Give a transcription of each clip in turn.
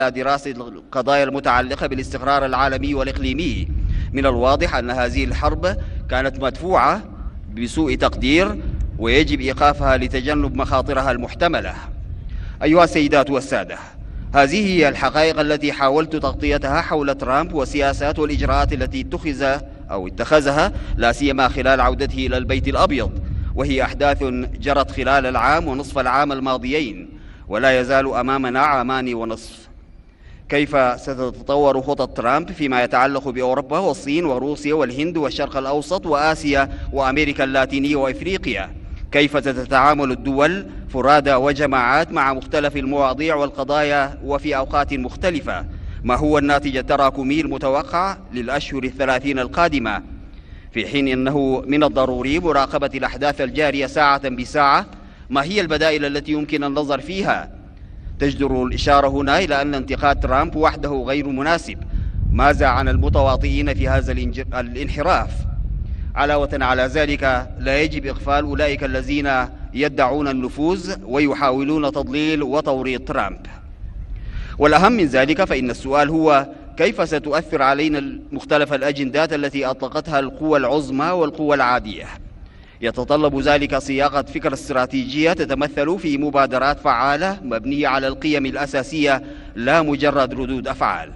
دراسة القضايا المتعلقة بالاستقرار العالمي والإقليمي. من الواضح أن هذه الحرب كانت مدفوعة بسوء تقدير ويجب إيقافها لتجنب مخاطرها المحتملة. أيها السيدات والسادة، هذه هي الحقائق التي حاولت تغطيتها حول ترامب والسياسات والإجراءات التي اتخذها لا سيما خلال عودته إلى البيت الأبيض، وهي أحداث جرت خلال العام ونصف العام الماضيين، ولا يزال أمامنا عامان ونصف. كيف ستتطور خطط ترامب فيما يتعلق بأوروبا والصين وروسيا والهند والشرق الأوسط وآسيا وأمريكا اللاتينية وإفريقيا؟ كيف ستتعامل الدول فرادى وجماعات مع مختلف المواضيع والقضايا وفي أوقات مختلفة؟ ما هو الناتج التراكمي المتوقع للأشهر 30 القادمة؟ في حين أنه من الضروري مراقبة الأحداث الجارية ساعة بساعة، ما هي البدائل التي يمكن النظر فيها؟ تجدر الإشارة هنا إلى أن انتقاد ترامب وحده غير مناسب. ماذا عن المتواطئين في هذا الانحراف؟ علاوة على ذلك، لا يجب إغفال أولئك الذين يدعون النفوذ ويحاولون تضليل وتوريط ترامب. والأهم من ذلك فإن السؤال هو كيف ستؤثر علينا مختلف الأجندات التي أطلقتها القوى العظمى والقوى العادية. يتطلب ذلك صياغة فكرة استراتيجية تتمثل في مبادرات فعالة مبنية على القيم الأساسية لا مجرد ردود أفعال.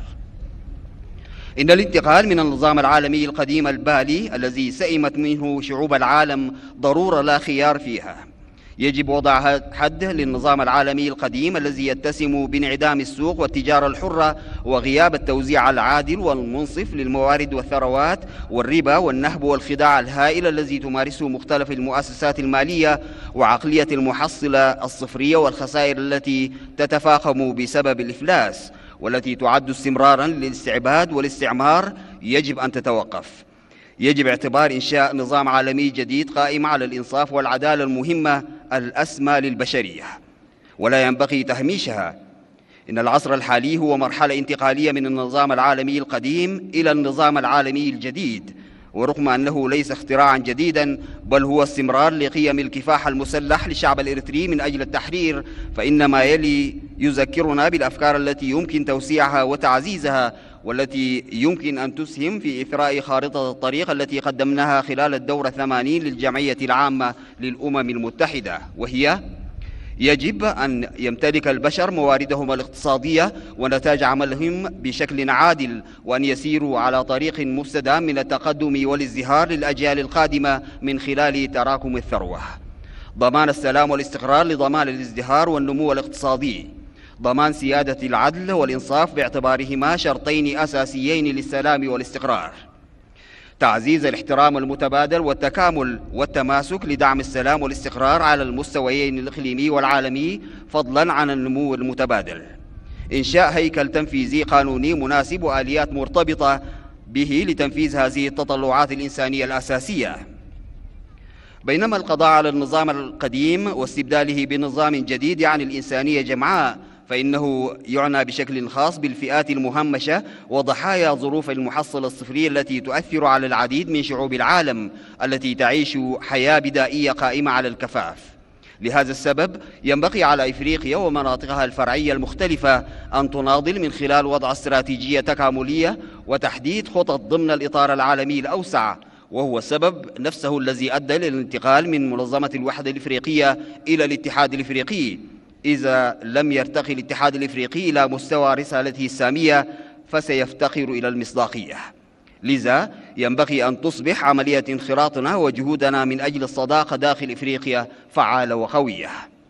إن الانتقال من النظام العالمي القديم البالي الذي سئمت منه شعوب العالم ضرورة لا خيار فيها. يجب وضع حد للنظام العالمي القديم الذي يتسم بانعدام السوق والتجارة الحرة وغياب التوزيع العادل والمنصف للموارد والثروات والربا والنهب والخداع الهائل الذي تمارسه مختلف المؤسسات المالية وعقلية المحصلة الصفرية والخسائر التي تتفاقم بسبب الإفلاس والتي تعد استمرارا للاستعباد والاستعمار. يجب أن تتوقف. يجب اعتبار إنشاء نظام عالمي جديد قائم على الإنصاف والعدالة المهمة الأسمى للبشرية، ولا ينبغي تهميشها. إن العصر الحالي هو مرحلة انتقالية من النظام العالمي القديم إلى النظام العالمي الجديد، ورغم أنه ليس اختراعا جديدا بل هو استمرار لقيم الكفاح المسلح للشعب الإريتري من أجل التحرير، فإن ما يلي يذكرنا بالأفكار التي يمكن توسيعها وتعزيزها والتي يمكن أن تسهم في إثراء خارطة الطريق التي قدمناها خلال الدورة 80 للجمعية العامة للأمم المتحدة، وهي: يجب أن يمتلك البشر مواردهم الاقتصادية ونتاج عملهم بشكل عادل، وأن يسيروا على طريق مستدام من التقدم والازدهار للأجيال القادمة من خلال تراكم الثروة. ضمان السلام والاستقرار لضمان الازدهار والنمو الاقتصادي. ضمان سيادة العدل والإنصاف باعتبارهما شرطين أساسيين للسلام والاستقرار. تعزيز الاحترام المتبادل والتكامل والتماسك لدعم السلام والاستقرار على المستويين الإقليمي والعالمي فضلا عن النمو المتبادل. إنشاء هيكل تنفيذي قانوني مناسب وآليات مرتبطة به لتنفيذ هذه التطلعات الإنسانية الأساسية. بينما القضاء على النظام القديم واستبداله بنظام جديد يعني الإنسانية جمعاء، فإنه يعنى بشكل خاص بالفئات المهمشة وضحايا ظروف المحصلة الصفرية التي تؤثر على العديد من شعوب العالم التي تعيش حياة بدائية قائمة على الكفاف. لهذا السبب ينبغي على إفريقيا ومناطقها الفرعية المختلفة أن تناضل من خلال وضع استراتيجية تكاملية وتحديد خطط ضمن الإطار العالمي الأوسع، وهو السبب نفسه الذي أدى للانتقال من منظمة الوحدة الإفريقية إلى الاتحاد الإفريقي. إذا لم يرتقي الاتحاد الإفريقي إلى مستوى رسالته السامية فسيفتقر إلى المصداقية. لذا ينبغي أن تصبح عملية انخراطنا وجهودنا من أجل الصداقة داخل إفريقيا فعالة وقوية.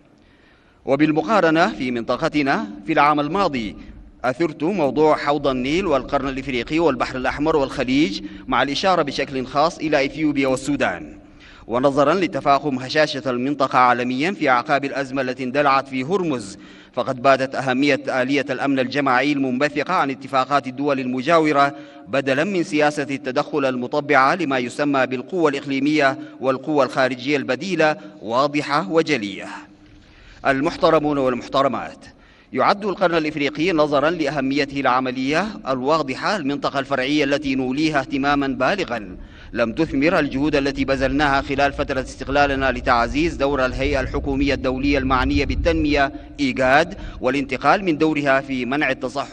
وبالمقارنة في منطقتنا في العام الماضي أثرت موضوع حوض النيل والقرن الإفريقي والبحر الأحمر والخليج، مع الإشارة بشكل خاص إلى إثيوبيا والسودان. ونظرا لتفاقم هشاشة المنطقة عالميا في أعقاب الأزمة التي اندلعت في هرمز، فقد باتت أهمية آلية الأمن الجماعي المنبثقة عن اتفاقات الدول المجاورة بدلا من سياسة التدخل المطبعة لما يسمى بالقوى الإقليمية والقوى الخارجية البديلة واضحة وجلية. المحترمون والمحترمات، يعد القرن الإفريقي نظرا لأهميته العملية الواضحة المنطقة الفرعية التي نوليها اهتماما بالغا. لم تثمر الجهود التي بذلناها خلال فترة استقلالنا لتعزيز دور الهيئة الحكومية الدولية المعنية بالتنمية إيجاد والانتقال من دورها في منع التصحر